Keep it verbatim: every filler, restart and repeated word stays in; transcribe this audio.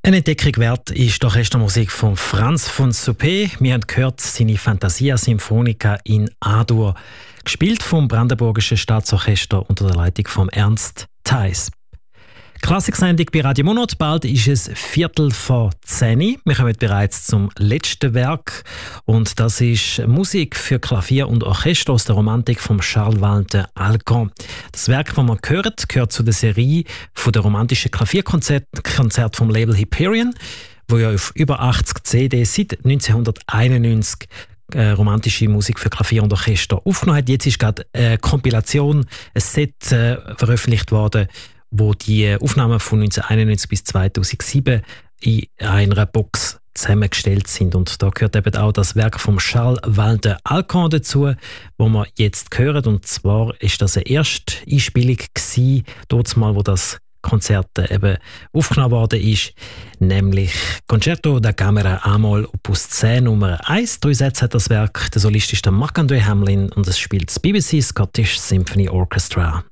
Eine Entdeckung wert ist die Orchestermusik von Franz von Suppé. Wir haben gehört seine Fantasia Sinfonica in A-Dur, gespielt vom Brandenburgischen Staatsorchester unter der Leitung von Ernst Theis. Klassiksendung bei Radio Monat. Bald ist es Viertel vor zehn. Wir kommen bereits zum letzten Werk. Und das ist Musik für Klavier und Orchester aus der Romantik von Charles Valentin Alkan. Das Werk, das wir hören, gehört zu der Serie von der romantischen Klavierkonzert vom Label Hyperion, wo ja auf über achtzig C D seit neunzehnhunderteinundneunzig äh, romantische Musik für Klavier und Orchester aufgenommen hat. Jetzt ist gerade eine Kompilation, ein Set äh, veröffentlicht worden, wo die Aufnahmen von neunzehnhunderteinundneunzig bis zweitausendsieben in einer Box zusammengestellt sind. Und da gehört eben auch das Werk von Charles Valentin Alkan dazu, wo wir jetzt hören. Und zwar ist das eine erste Einspielung gewesen, dort mal, wo das Konzert eben aufgenommen worden ist, nämlich Concerto da Camera A-Moll Opus zehn Nummer eins. Drei Sätze hat das Werk. Der Solist ist der Marc-André Hamlin und es spielt das B B C Scottish Symphony Orchestra.